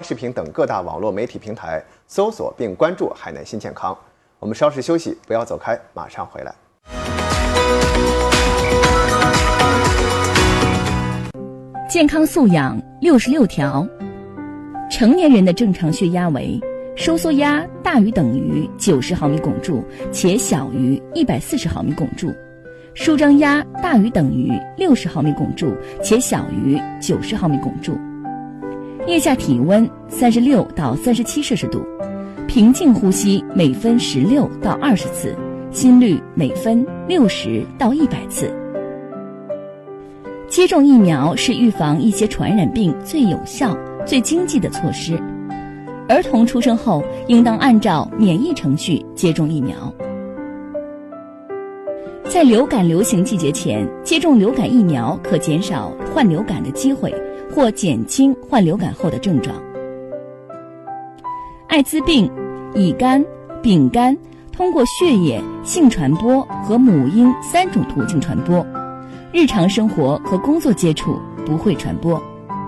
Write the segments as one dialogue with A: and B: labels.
A: 视频等各大网络媒体平台搜索并关注海南新健康。我们稍事休息，不要走开，马上回来。
B: 健康素养66条，成年人的正常血压为收缩压大于等于90毫米汞柱且小于140毫米汞柱，舒张压大于等于60毫米汞柱且小于90毫米汞柱，腋下体温36到37摄氏度，平静呼吸每分16到20次，心率每分60到100次。接种疫苗是预防一些传染病最有效、最经济的措施。儿童出生后应当按照免疫程序接种疫苗。在流感流行季节前接种流感疫苗，可减少患流感的机会，或减轻患流感后的症状。艾滋病、乙肝、丙肝通过血液、性传播和母婴3种途径传播，日常生活和工作接触不会传播。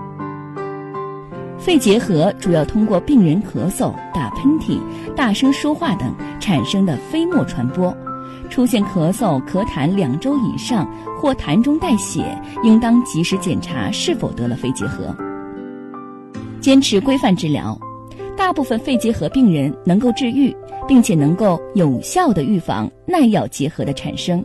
B: 肺结核主要通过病人咳嗽、打喷嚏、大声说话等产生的飞沫传播。出现咳嗽、咳痰2周以上或痰中带血，应当及时检查是否得了肺结核。坚持规范治疗，大部分肺结核病人能够治愈，并且能够有效地预防耐药结核的产生。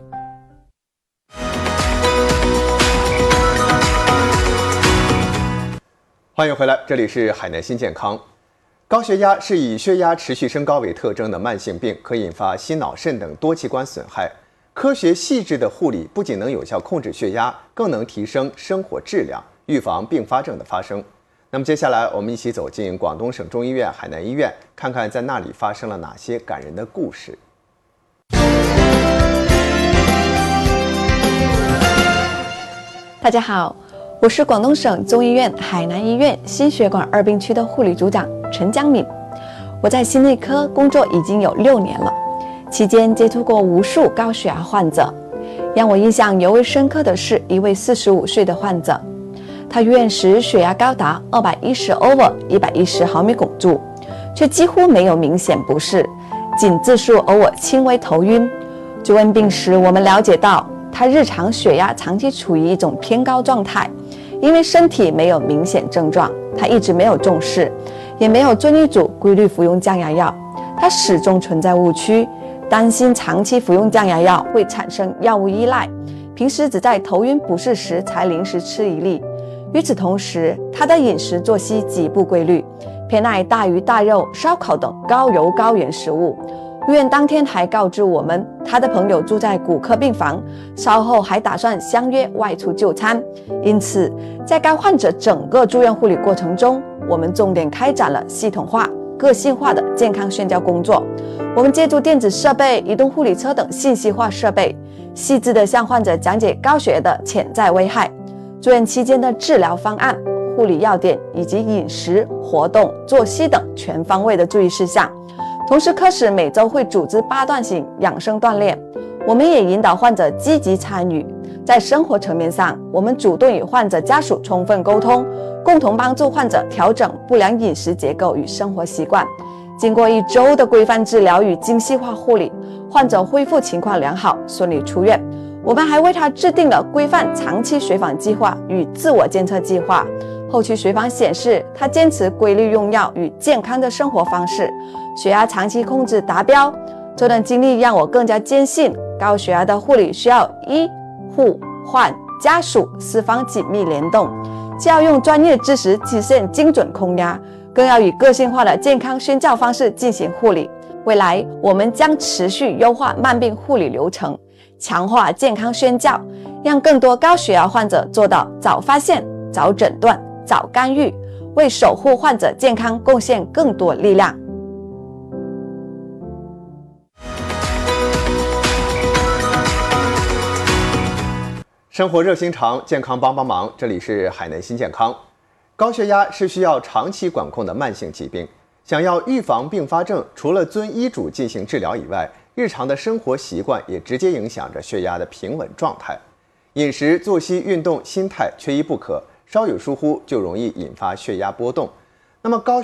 A: 欢迎回来，这里是海南新健康。高血压是以血压持续升高为特征的慢性病，可引发心脑肾等多器官损害。科学细致的护理不仅能有效控制血压，更能提升生活质量，预防并发症的发生。那么接下来我们一起走进广东省中医院海南医院，看看在那里发生了哪些感人的故事。
C: 大家好，我是广东省中医院海南医院心血管二病区的护理组长陈江敏。我在心内科工作已经有6年了，期间接触过无数高血压患者。让我印象尤为深刻的是一位45岁的患者，他入院时血压高达210/110毫米汞柱，却几乎没有明显不适，仅自述偶尔轻微头晕。追问病时，我们了解到他日常血压长期处于一种偏高状态，因为身体没有明显症状，他一直没有重视，也没有遵医嘱规律服用降压药。他始终存在误区，担心长期服用降压药会产生药物依赖，平时只在头晕不适时才临时吃1粒。与此同时，他的饮食作息极不规律，偏爱大鱼大肉、烧烤等高油高盐食物。入院当天还告知我们，他的朋友住在骨科病房，稍后还打算相约外出就餐。因此，在该患者整个住院护理过程中，我们重点开展了系统化、个性化的健康宣教工作。我们借助电子设备、移动护理车等信息化设备，细致地向患者讲解高血压的潜在危害、住院期间的治疗方案、护理要点以及饮食、活动、作息等全方位的注意事项。同时，科室每周会组织8段型养生锻炼，我们也引导患者积极参与。在生活层面上，我们主动与患者家属充分沟通，共同帮助患者调整不良饮食结构与生活习惯。经过1周的规范治疗与精细化护理，患者恢复情况良好，顺利出院。我们还为他制定了规范长期随访计划与自我监测计划。后期随访显示，他坚持规律用药与健康的生活方式，血压长期控制达标。这段经历让我更加坚信，高血压的护理需要医、护、患、家属4方紧密联动，既要用专业知识体现精准控压，更要以个性化的健康宣教方式进行护理。未来，我们将持续优化慢病护理流程，强化健康宣教，让更多高血压患者做到早发现、早诊断、早干预，为守护患者健康贡献更多力量。
A: 生活热心肠，健康帮帮忙。这里是海南新健康。高血压是需要长期管控的慢性疾病，想要预防并发症，除了遵医嘱进行治疗以外，日常的生活习惯也直接影响着血压的平稳状态。饮食、作息、运动、心态缺一不可，稍有疏忽就容易引发血压波动。那么高